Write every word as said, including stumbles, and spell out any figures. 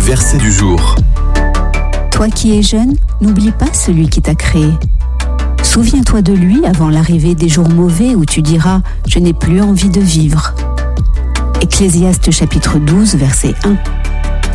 verset du jour. Toi qui es jeune, n'oublie pas celui qui t'a créé. Souviens-toi de lui avant l'arrivée des jours mauvais où tu diras « Je n'ai plus envie de vivre ». Ecclésiaste chapitre douze, verset un.